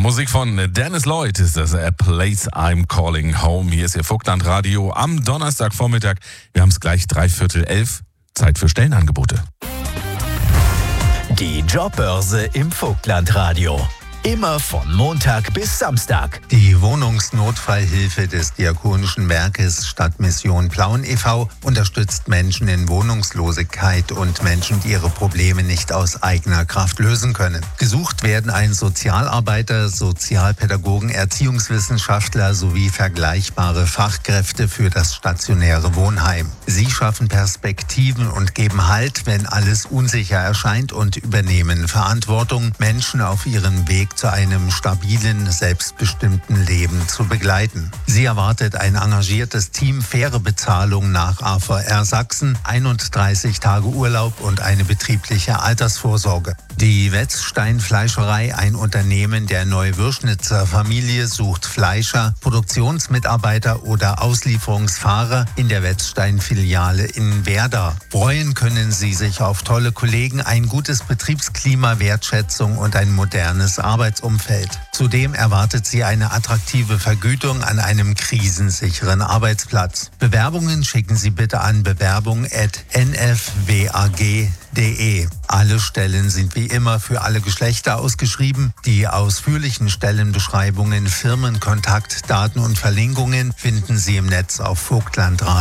Musik von Dennis Lloyd ist das A Place I'm Calling Home. Hier ist Ihr Vogtland-Radio am Donnerstagvormittag. Wir haben es gleich 11:45. Zeit für Stellenangebote. Die Jobbörse im Vogtland-Radio. Immer von Montag bis Samstag. Die Wohnungsnotfallhilfe des Diakonischen Werkes Stadtmission Plauen e.V. unterstützt Menschen in Wohnungslosigkeit und Menschen, die ihre Probleme nicht aus eigener Kraft lösen können. Gesucht werden ein Sozialarbeiter, Sozialpädagogen, Erziehungswissenschaftler sowie vergleichbare Fachkräfte für das stationäre Wohnheim. Sie schaffen Perspektiven und geben Halt, wenn alles unsicher erscheint, und übernehmen Verantwortung, Menschen auf ihrem Weg zu einem stabilen, selbstbestimmten Leben zu begleiten. Sie erwartet ein engagiertes Team, faire Bezahlung nach AVR Sachsen, 31 Tage Urlaub und eine betriebliche Altersvorsorge. Die Wetzstein-Fleischerei, ein Unternehmen der Neuwürschnitzer Familie, sucht Fleischer, Produktionsmitarbeiter oder Auslieferungsfahrer in der Wetzstein-Filiale in Werder. Freuen können Sie sich auf tolle Kollegen, ein gutes Betriebsklima, Wertschätzung und ein modernes Arbeitsumfeld. Zudem erwartet Sie eine attraktive Vergütung an einem krisensicheren Arbeitsplatz. Bewerbungen schicken Sie bitte an bewerbung@nfwag.de. Alle Stellen sind wie immer für alle Geschlechter ausgeschrieben. Die ausführlichen Stellenbeschreibungen, Firmenkontaktdaten und Verlinkungen finden Sie im Netz auf Vogtlandradio.